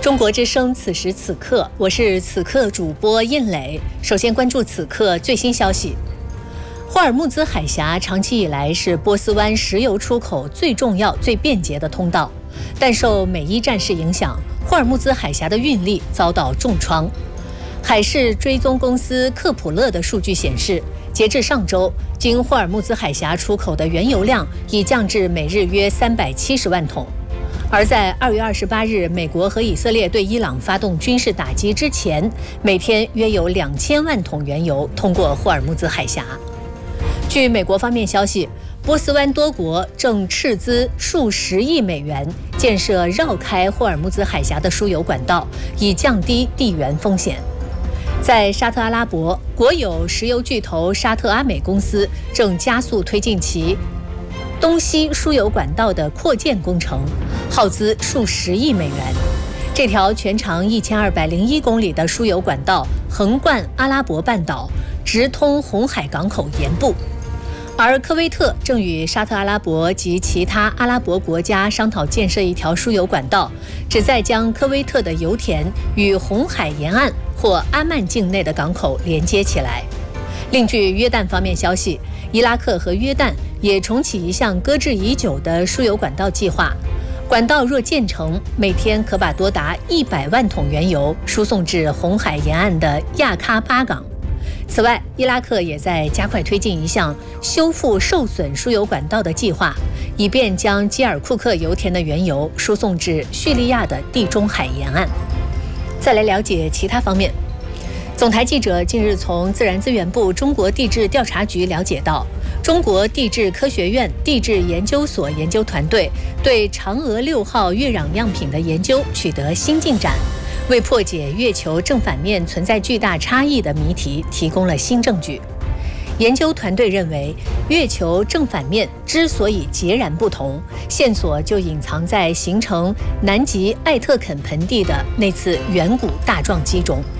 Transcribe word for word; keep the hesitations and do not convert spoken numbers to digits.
中国之声，此时此刻，我是此刻主播印磊。首先关注此刻最新消息。霍尔木兹海峡长期以来是波斯湾石油出口最重要、最便捷的通道，但受美伊战事影响，霍尔木兹海峡的运力遭到重创。海事追踪公司克普勒的数据显示，截至上周，经霍尔木兹海峡出口的原油量已降至每日约三百七十万桶。而在二月二十八日，美国和以色列对伊朗发动军事打击之前，每天约有两千万桶原油通过霍尔木兹海峡。据美国方面消息，波斯湾多国正斥资数十亿美元建设绕开霍尔木兹海峡的输油管道，以降低地缘风险。在沙特阿拉伯，国有石油巨头沙特阿美公司正加速推进其东西输油管道的扩建工程，耗资数十亿美元。这条全长一千二百零一公里的输油管道横贯阿拉伯半岛，直通红海港口沿部。而科威特正与沙特阿拉伯及其他阿拉伯国家商讨建设一条输油管道，旨在将科威特的油田与红海沿岸或阿曼境内的港口连接起来。另据约旦方面消息，伊拉克和约旦也重启一项搁置已久的输油管道计划。管道若建成，每天可把多达一百万桶原油输送至红海沿岸的亚喀巴港。此外，伊拉克也在加快推进一项修复受损输油管道的计划，以便将基尔库克油田的原油输送至叙利亚的地中海沿岸。再来了解其他方面。总台记者近日从自然资源部中国地质调查局了解到，中国地质科学院地质研究所研究团队对嫦娥六号月壤样品的研究取得新进展，为破解月球正反面存在巨大差异的谜题提供了新证据。研究团队认为，月球正反面之所以截然不同，线索就隐藏在形成南极艾特肯盆地的那次远古大撞击中。